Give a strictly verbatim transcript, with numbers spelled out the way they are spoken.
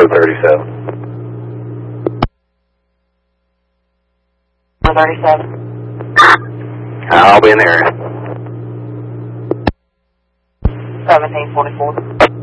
thirty-seven. thirty-seven. I'll be in the area. seventeen forty-four.